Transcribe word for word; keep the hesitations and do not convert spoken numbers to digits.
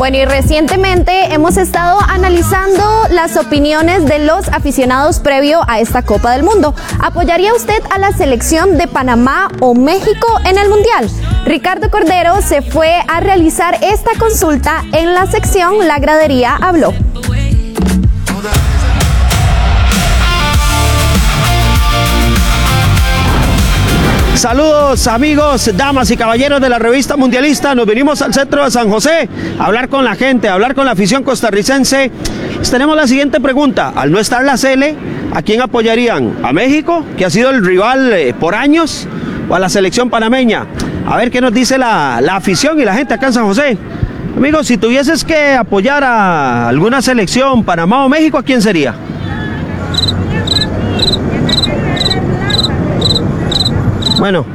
Bueno, y recientemente hemos estado analizando las opiniones de los aficionados previo a esta Copa del Mundo. ¿Apoyaría usted a la selección de Panamá o México en el Mundial? Ricardo Cordero se fue a realizar esta consulta en la sección La Gradería Habló. Saludos amigos, damas y caballeros de la revista mundialista. Nos venimos al centro de San José a hablar con la gente, a hablar con la afición costarricense. Pues tenemos la siguiente pregunta: al no estar la Sele, ¿a quién apoyarían? ¿A México, que ha sido el rival eh, por años, o a la selección panameña? A ver qué nos dice la, la afición y la gente acá en San José. Amigos, si tuvieses que apoyar a alguna selección, Panamá o México, ¿a quién sería? Bueno,